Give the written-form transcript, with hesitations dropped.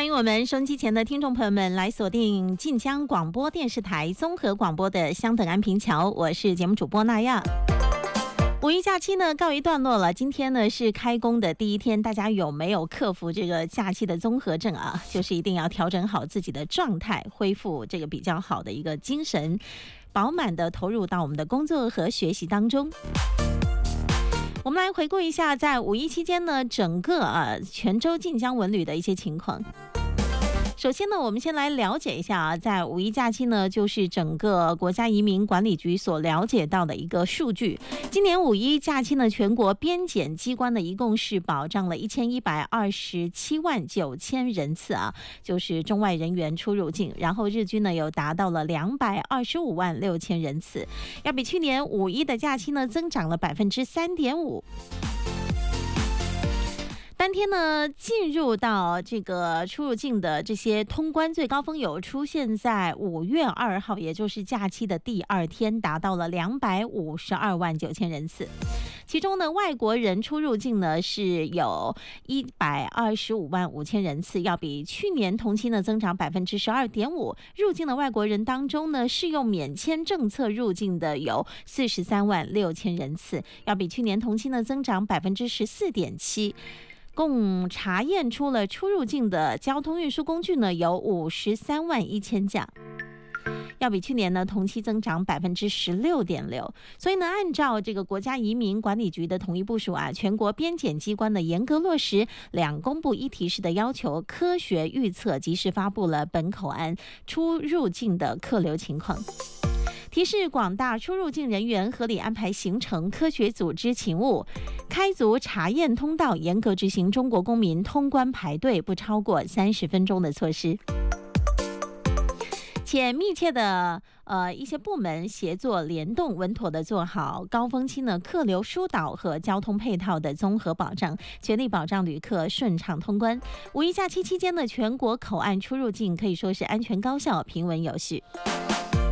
迎我们收音机前的听众朋友们来锁定晋江广播电视台综合广播的相等安平桥，我是节目主播娜亚。五一假期呢告一段落了，今天呢是开工的第一天，大家有没有克服这个假期的综合症啊？就是一定要调整好自己的状态，恢复这个比较好的一个精神，饱满的投入到我们的工作和学习当中。我们来回顾一下在五一期间呢整个泉州晋江文旅的一些情况。首先呢，我们先来了解一下在五一假期呢，就是整个国家移民管理局所了解到的一个数据。今年五一假期呢，全国边检机关的一共是保障了1127万9千人次就是中外人员出入境，然后日均呢有达到了225万6千人次，要比去年五一的假期呢增长了3.5%。当天呢，进入到这个出入境的这些通关最高峰有出现在5月2号，也就是假期的第二天，达到了252万9千人次。其中呢，外国人出入境呢是有125万5千人次，要比去年同期呢增长12.5%。入境的外国人当中呢，适用免签政策入境的有43万6千人次，要比去年同期呢增长14.7%。共查验出了出入境的交通运输工具呢有53万1千架，要比去年呢同期增长16.6%。所以呢，按照这个国家移民管理局的统一部署全国边检机关的严格落实2公布1提示的要求，科学预测，及时发布了本口岸出入境的客流情况。提示广大出入境人员合理安排行程，科学组织勤务，开足查验通道，严格执行中国公民通关排队不超过30分钟的措施。且密切的一些部门协作联动，稳妥的做好高峰期呢客流疏导和交通配套的综合保障，全力保障旅客顺畅通关。五一假期期间呢，全国口岸出入境可以说是安全高效、平稳有序。